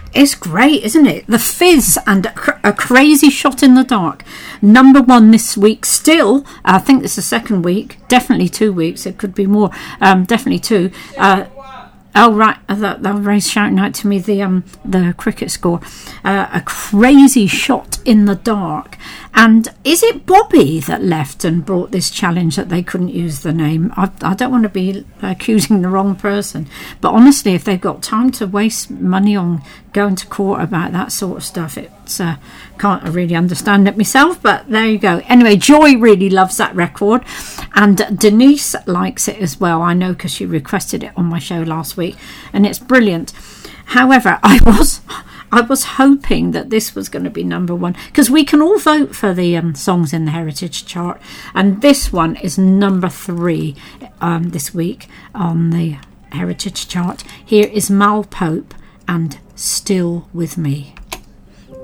It's great, isn't it? The Fizz and A Crazy Shot in the Dark. Number 1 this week still. I think it's the second week. Definitely 2 weeks. It could be more. Definitely 2. Oh, right. Ray's shouting out to me the cricket score. A Crazy Shot in the Dark. And is it Bobby that left and brought this challenge that they couldn't use the name? I don't want to be accusing the wrong person. But honestly, if they've got time to waste money on going to court about that sort of stuff, it's can't really understand it myself. But there you go. Anyway, Joy really loves that record. And Denise likes it as well. I know because she requested it on my show last week. And it's brilliant. However, I was hoping that this was going to be number 1 because we can all vote for the songs in the Heritage Chart, and this one is number 3 this week on the Heritage Chart. Here is Mal Pope and Still With Me.